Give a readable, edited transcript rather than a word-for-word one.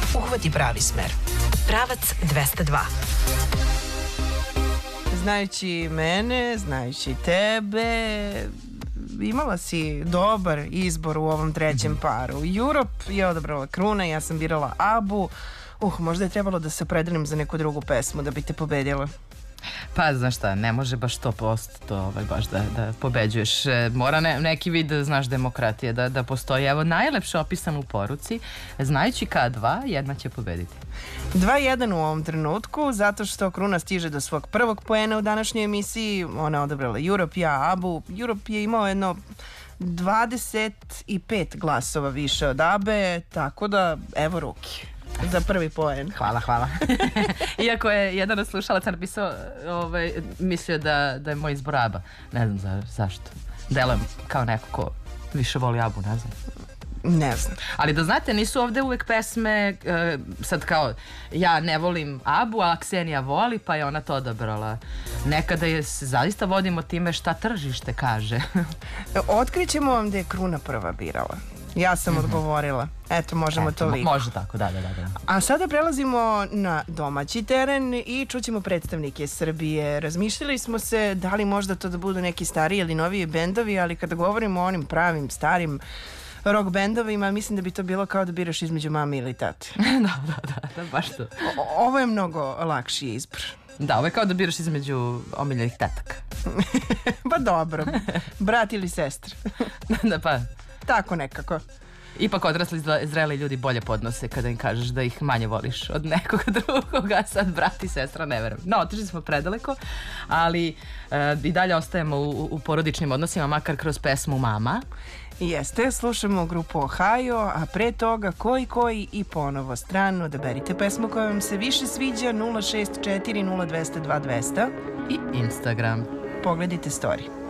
Uhvati pravi smer. Pravac 202. Znajući mene, znajući tebe, imala si dobar izbor u ovom trećem paru. Europe je odabrala Kruna, ja sam birala Abu. Možda je trebalo da se opredelim za neku drugu pesmu da bi te pobedila. Pa, znaš šta, ne može baš 100% baš da pobeđuješ. Mora neki vid, znaš, demokratije da postoji. Evo, najlepše opisan u poruci. Znajući K2, jedna će pobediti. 2-1 u ovom trenutku, zato što Kruna stiže do svog prvog poena u današnjoj emisiji. Ona odabrala Europe, ja Abu. Europe je imao jedno 25 glasova više od Abe, tako da evo ruki za prvi poen. Hvala. Iako je jedan od slušalaca napisao, mislio da je moj izbor Aba. Ne znam zašto. Delujem kao neko ko više voli Abu, ne znam. Ne znam. Ali da znate, nisu ovde uvek pesme, sad kao, ja ne volim Abu, a Ksenija voli, pa je ona to odabrala. Nekada se zaista vodimo time šta tržište kaže. Otkrićemo vam da je Kruna prva birala. Ja sam odgovorila. Eto, možemo toliko. Može tako, da. A sada prelazimo na domaći teren i čućemo predstavnike Srbije. Razmišljali smo se da li možda to da budu neki stariji ili noviji bendovi, ali kada govorimo o onim pravim, starim rock bendovima, mislim da bi to bilo kao da biraš između mame ili tate. Da, baš to. Ovo je mnogo lakši izbor. Da, ovo je kao da biraš između omiljenih tetaka. Pa dobro, brat ili sestra. Da, pa. Tako nekako. Ipak odrasli zreli ljudi bolje podnose kada im kažeš da ih manje voliš od nekoga drugoga, sad brat i sestra, ne verujem. No, otišli smo predaleko, ali i dalje ostajemo u porodičnim odnosima, makar kroz pesmu Mama. Jeste, slušamo grupu Ohio, a pre toga koji i ponovo strano. Odaberite pesmu koja vam se više sviđa, 064 0200 2200 i Instagram. Pogledajte story.